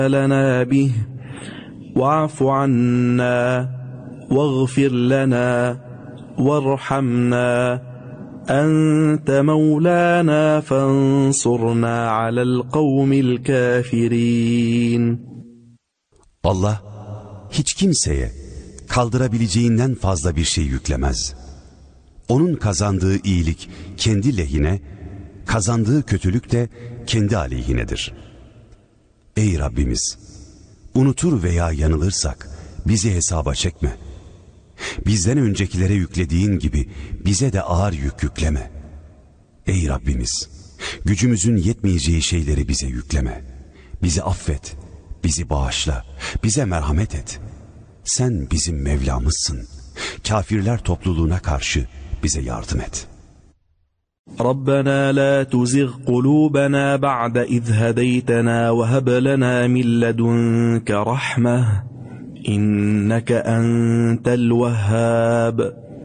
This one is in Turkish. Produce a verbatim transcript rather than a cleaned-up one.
لنا به واعف عنا واغفر لنا وارحمنا أنت مولانا فانصرنا على القوم الكافرين. Allah hiç kimseye kaldırabileceğinden fazla bir şey yüklemez. Onun kazandığı iyilik kendi lehine, kazandığı kötülük de kendi aleyhinedir. Ey Rabbimiz! Unutur veya yanılırsak bizi hesaba çekme. Bizden öncekilere yüklediğin gibi bize de ağır yük yükleme. Ey Rabbimiz! Gücümüzün yetmeyeceği şeyleri bize yükleme. Bizi affet, bizi bağışla, bize merhamet et. Sen bizim Mevlamızsın. Kafirler topluluğuna karşı bize yardım et. ربنا لا تزغ قلوبنا بعد إذ هديتنا وهب لنا من لدنك رحمة إنك أنت الوهاب.